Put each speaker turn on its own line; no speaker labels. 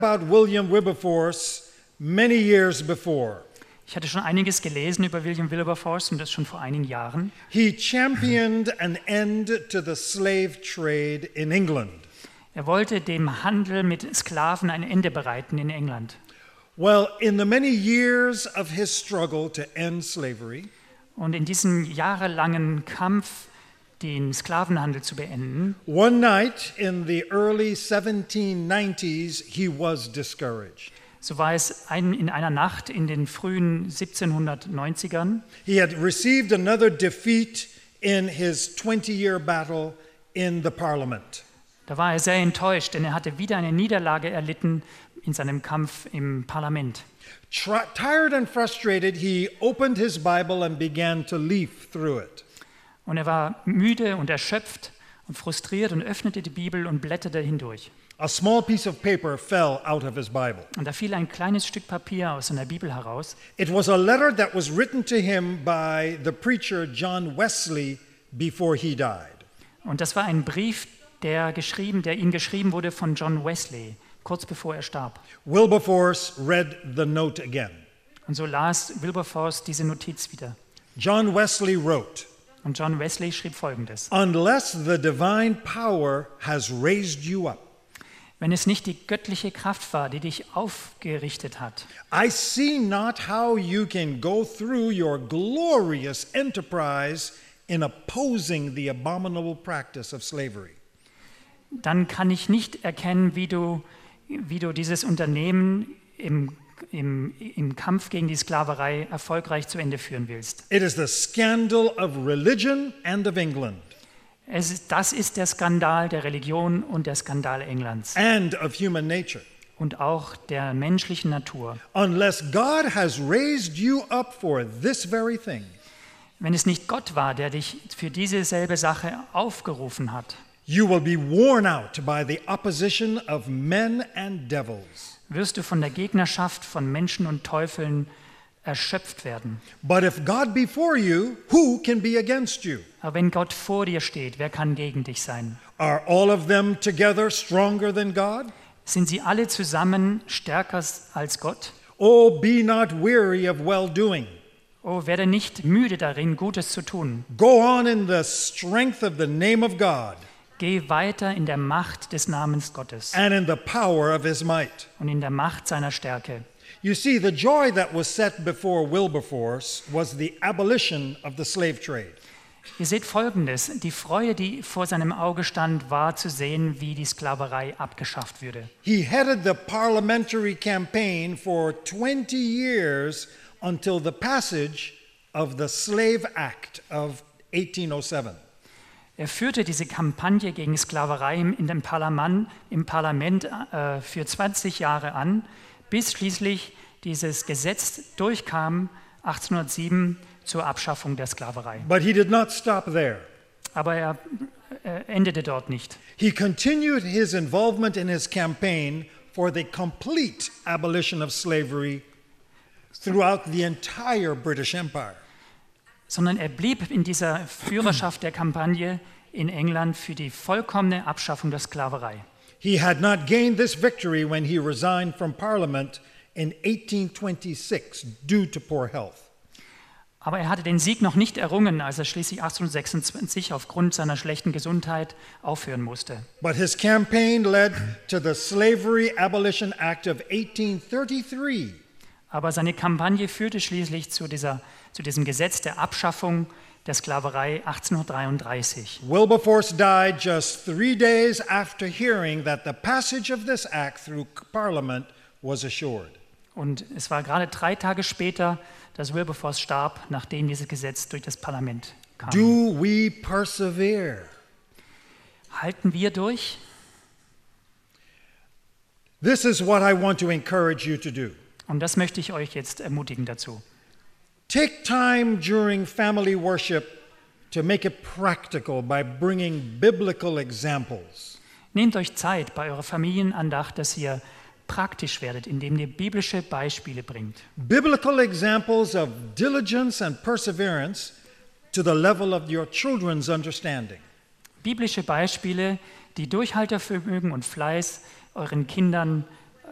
about William Wilberforce many years before.
Ich hatte schon einiges gelesen über William Wilberforce und das schon vor einigen Jahren.
He championed an end to the slave trade in England.
Er wollte dem Handel mit Sklaven ein Ende bereiten in England.
Well, in the many years of his struggle to end slavery,
Und in diesem jahrelangen Kampf, den Sklavenhandel zu beenden,
one night in the early 1790s, he was discouraged.
so war es in einer Nacht in den frühen 1790ern.
He had received another defeat in his 20-year battle in the Parliament.
Da war er sehr enttäuscht, denn er hatte wieder eine Niederlage erlitten in seinem Kampf im Parlament.
Tired and frustrated, he opened his Bible and began to leaf through it.
Und er war müde und erschöpft und frustriert und öffnete die Bibel und blätterte hindurch.
A small piece of paper fell out of his Bible.
Und da fiel ein kleines Stück Papier aus seiner Bibel heraus.
It was a letter that was written to him by the preacher John Wesley before he died.
Und das war ein Brief, der ihm geschrieben wurde von John Wesley, kurz bevor er starb.
Wilberforce read the note again.
Und so las Wilberforce diese Notiz wieder.
John Wesley wrote,
Und John Wesley schrieb Folgendes:
"Unless the divine power has raised you up,
Wenn es nicht die göttliche Kraft war, die dich aufgerichtet hat,
I see not how you can go through your glorious enterprise in opposing the abominable practice of slavery."
dann kann ich nicht erkennen, wie du dieses Unternehmen im Kampf gegen die Sklaverei erfolgreich zu Ende führen willst.
It is the scandal of religion and of England
Das ist der Skandal der Religion und der Skandal Englands
and of human nature.
und auch der menschlichen Natur.
Unless God has raised you up for this very thing,
Wenn es nicht Gott war, der dich für diese selbe Sache aufgerufen hat,
you will be worn out by the opposition of men and devils.
wirst du von der Gegnerschaft von Menschen und Teufeln erschöpft werden.
But if God be for you, who can be against you?
Aber wenn Gott vor dir steht, wer kann gegen dich sein?
Are all of them together stronger than God?
Sind sie alle zusammen stärker als Gott?
Oh, be not weary of well-doing.
Oh, werde nicht müde darin, Gutes zu tun.
Go on in the strength of the name of God
Geh weiter in der Macht des Namens Gottes
and in the power of his might.
und in der Macht seiner Stärke.
You see, the joy that was set before Wilberforce was the abolition of the slave trade.
Ihr seht Folgendes: Die Freude, die vor seinem Auge stand, war zu sehen, wie die Sklaverei abgeschafft würde.
He headed the parliamentary campaign for 20 years until the passage of the Slave Act of 1807.
Er führte diese Kampagne gegen Sklaverei im Parlament für 20 Jahre an, bis schließlich dieses Gesetz durchkam, 1807, zur Abschaffung der Sklaverei.
But he did not stop there.
Aber er endete dort nicht.
He continued his involvement in his campaign for the complete abolition of slavery throughout the entire British Empire.
Sondern er blieb in dieser Führerschaft der Kampagne in England für die vollkommene Abschaffung der Sklaverei.
He had not gained this victory when he resigned from Parliament in 1826 due to poor health.
Aber er hatte den Sieg noch nicht errungen, als er schließlich 1826 aufgrund seiner schlechten Gesundheit aufhören musste.
But his campaign led to the Slavery Abolition Act of 1833.
Aber seine Kampagne führte schließlich zu diesem Gesetz der Abschaffung der Sklaverei 1833.
Wilberforce died just 3 days after hearing that the passage of this act through Parliament was assured.
Und es war gerade 3 Tage später, dass Wilberforce starb, nachdem dieses Gesetz durch das Parlament kam.
Do we persevere?
Halten wir durch?
This is what I want to encourage you to do.
Und das möchte ich euch jetzt ermutigen dazu.
Take time during family worship to make it practical by bringing biblical examples.
Nehmt euch Zeit bei eurer Familienandacht, dass ihr praktisch werdet, indem ihr biblische Beispiele bringt.
Biblical examples of diligence and perseverance to the level of your children's understanding.
Biblische Beispiele, die Durchhaltevermögen und Fleiß euren Kindern